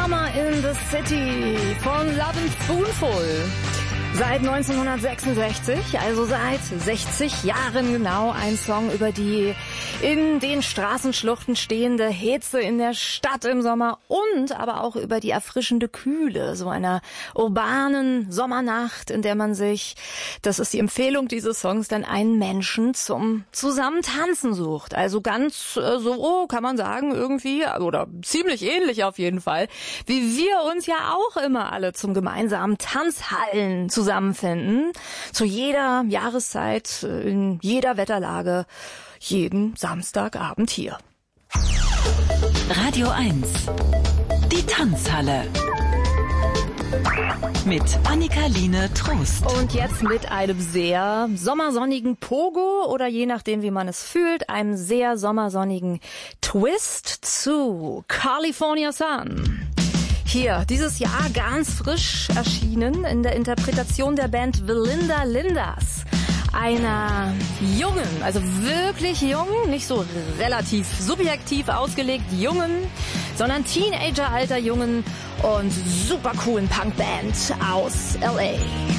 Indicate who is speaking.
Speaker 1: Summer in the City von Love and Spoonful. Seit 1966, also seit 60 Jahren genau, ein Song über die in den Straßenschluchten stehende Hitze in der Stadt im Sommer und aber auch über die erfrischende Kühle so einer urbanen Sommernacht, in der man sich, das ist die Empfehlung dieses Songs, dann einen Menschen zum Zusammentanzen sucht. Also ganz so kann man sagen irgendwie, oder ziemlich ähnlich auf jeden Fall, wie wir uns ja auch immer alle zum gemeinsamen Tanzhallen zusammenfinden, zu jeder Jahreszeit, in jeder Wetterlage, jeden Samstagabend hier.
Speaker 2: Radio 1, die Tanzhalle. Mit Annika-Line Trost.
Speaker 1: Und jetzt mit einem sehr sommersonnigen Pogo oder je nachdem, wie man es fühlt, einem sehr sommersonnigen Twist zu California Sun. Hier, dieses Jahr ganz frisch erschienen in der Interpretation der Band The Linda Lindas. Einer jungen, also wirklich jungen, nicht so relativ subjektiv ausgelegt jungen, sondern Teenager-alter jungen und super coolen Punkband aus L.A.